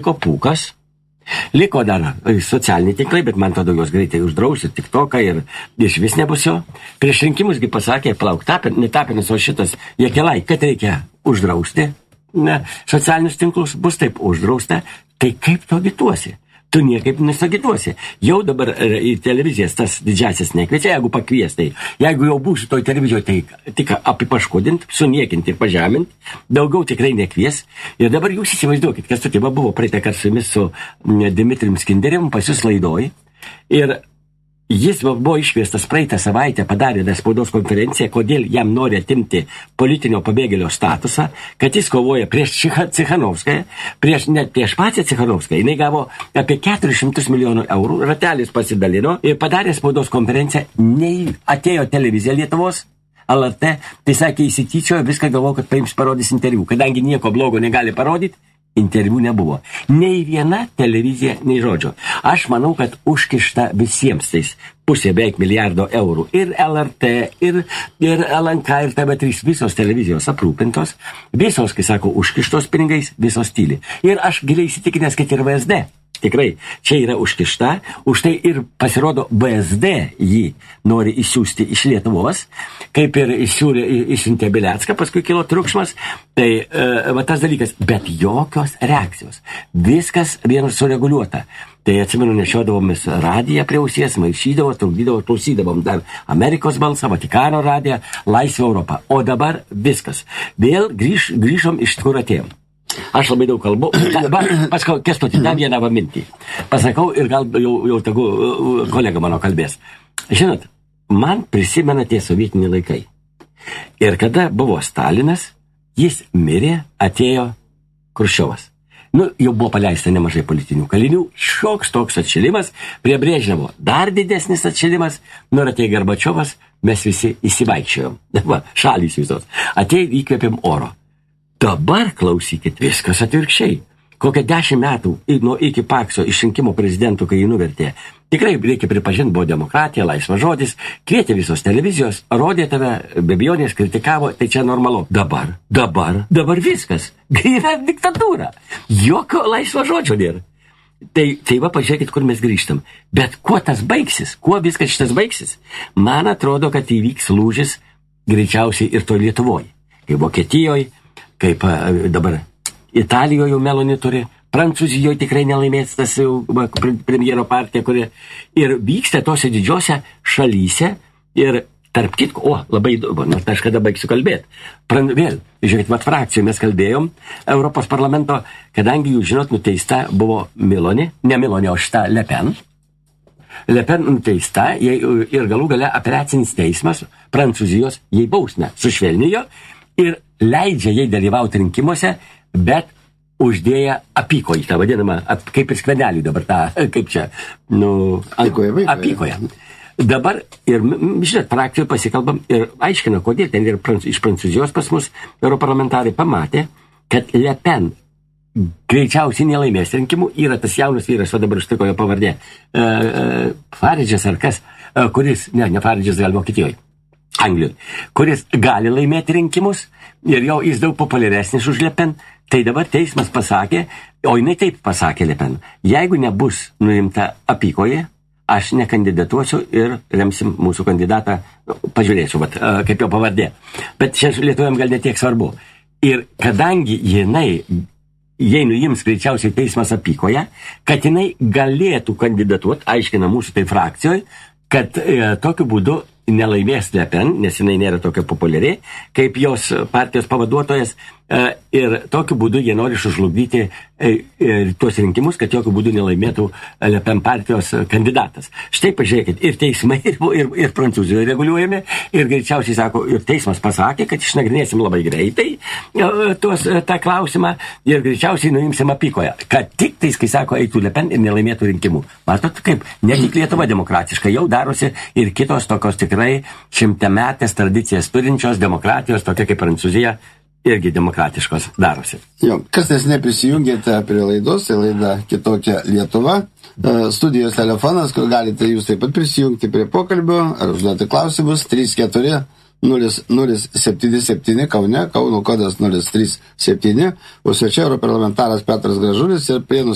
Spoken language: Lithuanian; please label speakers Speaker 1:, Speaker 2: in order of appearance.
Speaker 1: liko pūkas, liko dar socialiniai tinklai, bet man tada juos greitai uždrausi, TikToką ir iš vis nebus jo. Prieš rinkimusgi pasakė, plauk, netapinas, o šitas Jekelai, kad reikia uždrausti socialinius tinklus, bus taip uždrausta, tai kaip to agituosi? Tu niekaip nesagituosi. Jau dabar į televizijas tas didžiasis nekviečia, jeigu pakviestai. Jeigu jau būsiu toj televizijoje, tai tik apipaškodint, suniekinti ir pažemint, daugiau tikrai nekvies. Ir dabar jūs įsivaizduokit, kas tokia buvo praeitą kartą su jumis su Dimitrijum Skinderim pas jūs laidoj. Ir jis buvo iškviestas praeitą savaitę, padarė spaudos konferenciją, kodėl jam nori atimti politinio pabėgėlio statusą, kad jis kovoja prieš Cichanovskają, net prieš pačią Cichanovskają. Jis gavo apie 400 milijonų eurų, ratelis pasidalino ir padarė spaudos konferenciją, nei atėjo televizija Lietuvos, LRT, tai sakė, įsityčiojo, viską galvojo, kad paims parodys interviu. Kadangi nieko blogo negali parodyti, interviu nebuvo. Nei viena televizija, nei žodžio. Aš manau, kad užkišta visiems tais pusė beveik milijardo eurų. Ir LRT, ir LNK, ir TV3, visos televizijos aprūpintos, visos, kai sako, užkištos pinigais, visos tyli. Ir aš giliai įsitikinęs, kad ir VSD. Tikrai, čia yra užkišta, už tai ir pasirodo VSD jį nori išsiųsti iš Lietuvos, kaip ir išsiuntė Bilecką, paskui kilo triukšmas, tai va tas dalykas, bet jokios reakcijos, viskas vienas sureguliuota. Tai atsimenu, nešiodavomės radiją prie ausies, maišydavo, trukdydavo, klausydavom dar Amerikos balsą, Vatikano radiją, Laisvę Europą. O dabar viskas. Vėl grįžom iš kur atėjom. Aš labai daug kalbu. Paskau, Kęstuti, dar vieną mintį. Pasakau ir gal jau tegu kolega mano kalbės. Žinot, man prisimena tie sovietiniai laikai. Ir kada buvo Stalinas, jis mirė, atėjo Kruščiovas. Jau buvo paleista nemažai politinių kalinių, šioks toks atšilimas, prie Brežnevo dar didesnis atšilimas, ir atėjo Gorbačiovas, mes visi įsivaikščiojom. Šalys visos. Atėjo, įkvėpėm oro. Dabar, klausykit, viskas atvirkščiai. Kokią 10 metų iki Pakso išrinkimo prezidentų, kai jį nuvertė. Tikrai reikia pripažinti, buvo demokratija, laisvas žodis, kvietė visos televizijos, rodė tave, be abejonės, kritikavo, tai čia normalu. Dabar viskas. Yra diktatūra. Jokio laisvo žodžio nėra. Tai va, pažiūrėkit, kur mes grįžtam. Bet kuo tas baigsis? Kuo viskas šitas baigsis? Man atrodo, kad įvyks lūžis greičiausiai ir to Lietuvoje. Kaip Vokietijoje, kaip dabar Italijoje jau Meloni turi, Prancūzijoje tikrai nelaimės tas premjero partija, kuri ir vyksta tose didžiose šalyse ir tarp kitko, labai įdomu, nors aš kada baigsiu kalbėti. Vėl, žiūrėkit, frakcijų mes kalbėjom, Europos parlamento, kadangi jūs žinot, nuteista buvo Meloni, ne Meloni, o šita Le Pen. Le Pen nuteista ir galų gale apeliacinis teismas Prancūzijos jai bausmę sušvelnijo ir leidžia jai dalyvauti rinkimuose, bet uždėję apykojį, tą vadinamą, kaip ir skvenelį dabar, kaip čia, apykoje. Dabar, ir, žinot, frakcijoje pasikalbam ir aiškina, kodėl ten ir iš Prancūzijos pas mus europarlamentarai pamatė, kad Le Pen greičiausiai nelaimės rinkimų, yra tas jaunas vyras, o dabar užtiko jo pavardė, Faridžas ar kas, kuris, ne Faridžas, gal Vokietijoje, Anglijoje, kuris gali laimėti rinkimus ir jau jis daug populiaresnis už Le Pen, tai dabar teismas pasakė, o jinai taip pasakė Le Pen, jeigu nebus nuimta apykoje, aš nekandidatuosiu ir remsim mūsų kandidatą, pažiūrėsiu, kaip jo pavardė. Bet čia lietuviam gal netiek svarbu. Ir kadangi jei nuims greičiausiai teismas apykoje, kad jinai galėtų kandidatuoti, aiškina mūsų tai frakcijoje, kad tokiu būdu nelaimės Le Pen, nes jinai nėra tokia populiari, kaip jos partijos pavaduotojas, ir tokiu būdu jie nori sužlugdyti tuos rinkimus, kad jokių būdų nelaimėtų Le Pen partijos kandidatas. Štai pažiūrėkit, ir teismai, ir Prancūzijoje reguliuojami, ir greičiausiai sako, ir teismas pasakė, kad išnagrinėsim labai greitai tą klausimą ir greičiausiai nuimsim apykoje, kad tik tais, kai sako, eitų Le Pen ir nelaimėtų rinkimų. Matot, kaip, ne tik Lietuva demokratiška, jau darosi ir kitos tokios tikrai šimtametės tradicijas turinčios demokratijos, tokia kaip Prancūzija, irgi demokratiškos darosi.
Speaker 2: Jo, kas neprisijungėte prie laidos, tai laida Kitokia Lietuva. Studijos telefonas, kur galite jūs taip pat prisijungti prie pokalbio ar užduoti klausimus 34 0077 Kaune, Kauno kodas 037, o svečia europarlamentaras Petras Gražulis ir Prienų